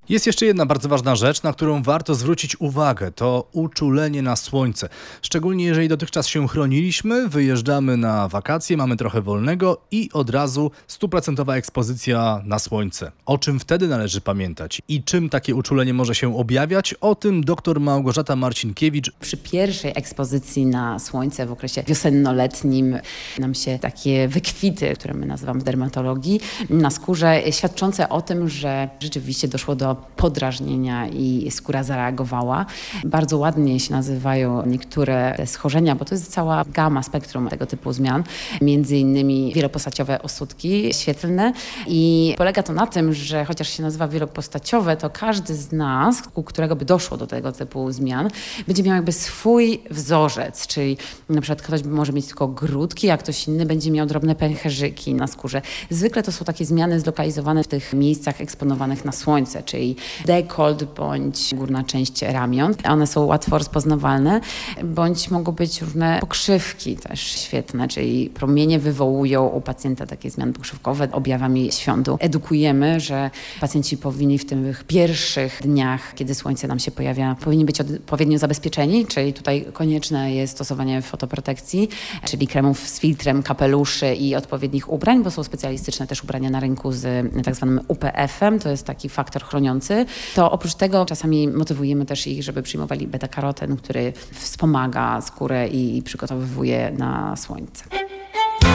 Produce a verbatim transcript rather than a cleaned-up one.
Jest jeszcze jedna bardzo ważna rzecz, na którą warto zwrócić uwagę. To uczulenie na słońce. Szczególnie jeżeli dotychczas się chroniliśmy, wyjeżdżamy na wakacje, mamy trochę wolnego i od razu stuprocentowa ekspozycja na słońce. O czym wtedy należy pamiętać i czym takie uczulenie może się objawiać? O tym dr Małgorzata Marcinkiewicz. Przy pierwszej ekspozycji na słońce w okresie wiosennoletnim nam się takie wykwity, które my nazywamy w dermatologii, na skórze, świadczące o tym, że rzeczywiście doszło do podrażnienia i skóra zareagowała. Bardzo ładnie się nazywają niektóre schorzenia, bo to jest cała gama, spektrum tego typu zmian. Między innymi wielopostaciowe osódki świetlne i polega to na tym, że chociaż się nazywa wielopostaciowe, to każdy z nas, u którego by doszło do tego typu zmian, będzie miał jakby swój wzorzec, czyli na przykład ktoś może mieć tylko grudki, a ktoś inny będzie miał drobne pęcherzyki na skórze. Zwykle to są takie zmiany zlokalizowane w tych miejscach eksponowanych na słońce, czyli dekolt bądź górna część ramion. One są łatwo rozpoznawalne, bądź mogą być różne pokrzywki też świetne, czyli promienie wywołują u pacjenta takie zmiany pokrzywkowe objawami świądu. Edukujemy, że pacjenci powinni w tych pierwszych dniach, kiedy słońce nam się pojawia, powinni być odpowiednio zabezpieczeni, czyli tutaj konieczne jest stosowanie fotoprotekcji, czyli kremów z filtrem, kapeluszy i odpowiednich ubrań, bo są specjalistyczne też ubrania na rynku z tak zwanym U P F-em, to jest taki faktor chroniący. To oprócz tego czasami motywujemy też ich, żeby przyjmowali beta-karoten, który wspomaga skórę i przygotowywuje na słońce.